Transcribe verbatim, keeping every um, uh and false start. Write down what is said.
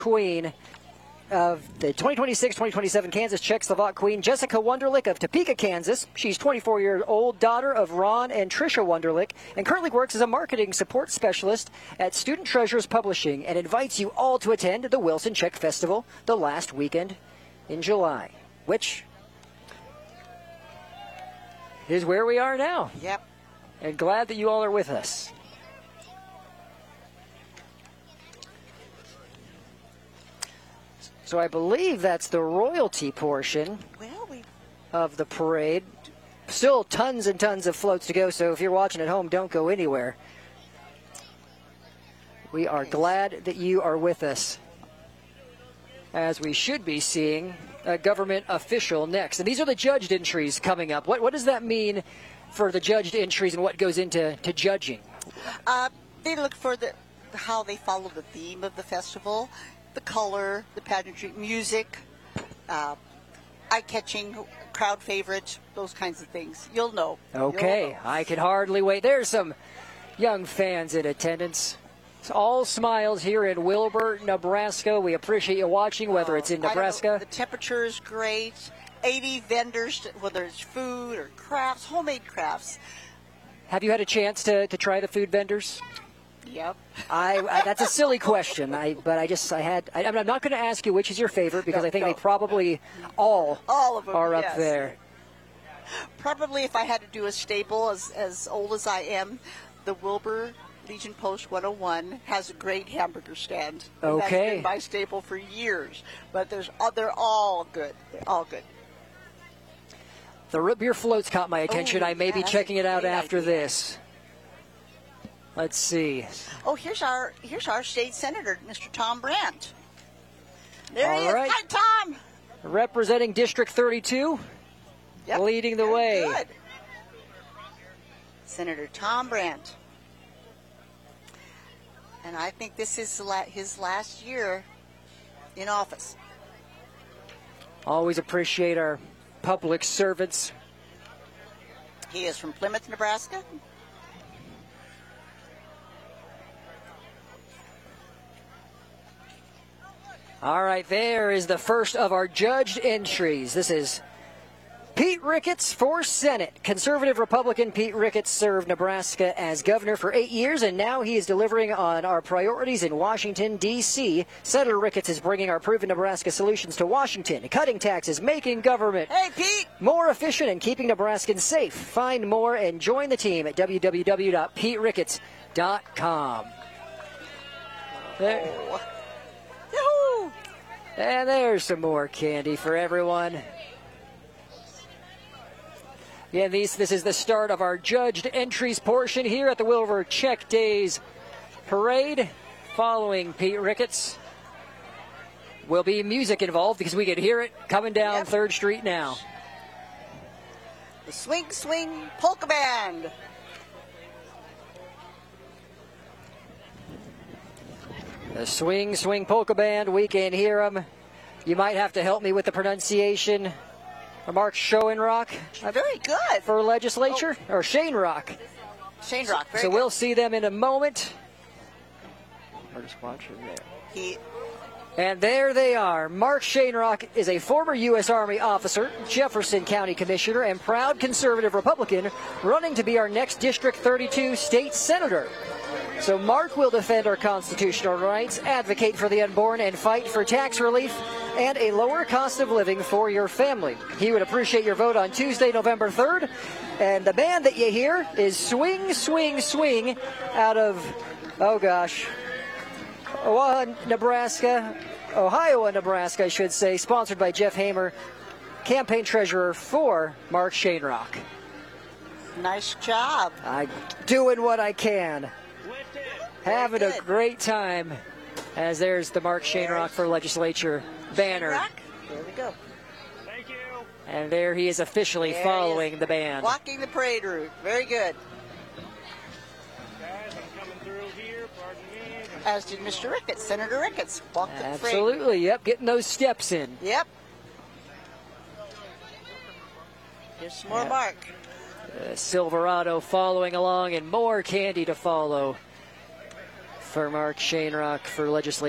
Queen of the twenty twenty-six twenty twenty-seven Kansas Czech-Slovak Queen, Jessica Wunderlich of Topeka, Kansas. She's twenty-four year old, daughter of Ron and Tricia Wunderlich, and currently works as a marketing support specialist at Student Treasures Publishing, and invites you all to attend the Wilson Czech Festival the last weekend in July, which is where we are now. Yep. And glad that you all are with us. So I believe that's the royalty portion well, we... of the parade. Still tons and tons of floats to go, so if you're watching at home, don't go anywhere. We are glad that you are with us, as we should be seeing a government official next. And these are the judged entries coming up. What, what does that mean for the judged entries and what goes into to judging? Uh, they look for the how they follow the theme of the festival. The color, the pageantry, music, uh, eye-catching, crowd favorites, those kinds of things. You'll know. Okay, You'll know. I can hardly wait. There's some young fans in attendance. It's all smiles here in Wilbur, Nebraska. We appreciate you watching, whether it's in Nebraska. The temperature is great. eighty vendors, whether it's food or crafts, homemade crafts. Have you had a chance to, to try the food vendors? Yep. I, I that's a silly question. I but I just I had I, I'm not going to ask you which is your favorite because no, I think no. they probably all all of them are yes. up there. Probably if I had to do a staple, as as old as I am, the Wilbur Legion Post one oh one has a great hamburger stand. And okay. That's been my staple for years. But there's they're all good. They're all good. The root beer floats caught my attention. Oh, I may yeah, be checking it out after idea. this. Let's see. Oh, here's our here's our state senator, Mister Tom Brandt. There All he is. right. Hi, Tom. Representing District thirty-two, Yep. leading the Very way. Good. Senator Tom Brandt. And I think this is his last year in office. Always appreciate our public servants. He is from Plymouth, Nebraska. All right, there is the first of our judged entries. This is Pete Ricketts for Senate. Conservative Republican Pete Ricketts served Nebraska as governor for eight years, and now he is delivering on our priorities in Washington, D C Senator Ricketts is bringing our proven Nebraska solutions to Washington, cutting taxes, making government hey, Pete. more efficient, and keeping Nebraskans safe. Find more and join the team at w w w dot pete ricketts dot com. There. Oh. Yahoo! And there's some more candy for everyone. Yeah, these, this is the start of our judged entries portion here at the Wilbur Czech Days Parade. Following Pete Ricketts will be music involved because we can hear it coming down yep. third Street now. The Swing Swing Polka Band. The Swing Swing Polka Band, we can hear them. You might have to help me with the pronunciation. Mark Schoenrock. Very good. For legislature, oh. or Shane Rock. Shane Rock, very So good. we'll see them in a moment. We're just watching there. He And there they are. Mark Shanerock is a former U S Army officer, Jefferson County Commissioner, and proud conservative Republican running to be our next District thirty-two state senator. So Mark will defend our constitutional rights, advocate for the unborn, and fight for tax relief and a lower cost of living for your family. He would appreciate your vote on Tuesday, November third. And the band that you hear is Swing, Swing, Swing out of, oh gosh, Omaha, Nebraska, Ohio, Nebraska, I should say, sponsored by Jeff Hamer, campaign treasurer for Mark Shanerock. Nice job. I'm doing what I can. Having Very a good. great time. As there's the Mark Shanerock for legislature banner. Shanerock. There we go. Thank you. And there he is officially There following he is. the band. Walking the parade route. Very good. Guys, I'm coming through here. Pardon me. As did Mister Ricketts, Senator Ricketts. Walked the parade route. Absolutely, yep, getting those steps in. Yep. Here's some more Yeah. Mark. Uh, Silverado following along, and more candy to follow for Mark Shanerock for legislature.